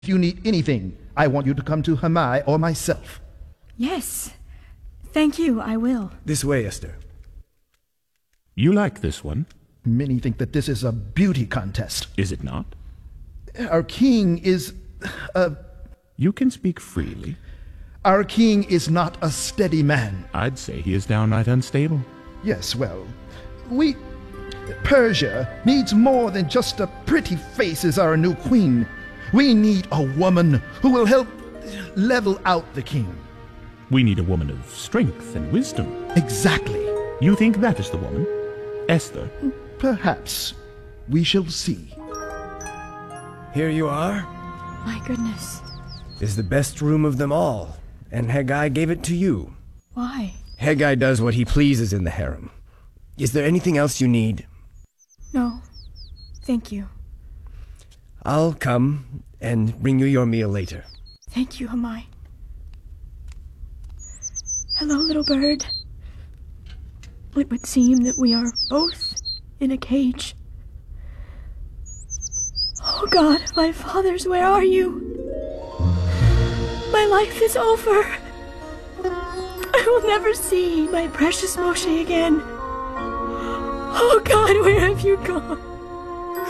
If you need anything, I want you to come to Hamai or myself. Yes. Thank you, I will. This way, Esther. You like this one? Many think that this is a beauty contest. Is it not? Our king is... You can speak freely. Our king is not a steady man. I'd say he is downright unstable. Yes, well, Persia needs more than just a pretty face as our new queen. We need a woman who will help level out the king. We need a woman of strength and wisdom. Exactly. You think that is the woman? Esther? Perhaps. We shall see. Here you are. My goodness. This is the best room of them all, and Hegai gave it to you. Why? Hegai does what he pleases in the harem. Is there anything else you need? No. Thank you. I'll come and bring you your meal later. Thank you, Hamai. Hello, little bird. It would seem that we are both in a cage. Oh God, my fathers, where are you? My life is over. I will never see my precious Moshe again. Oh God, where have you gone?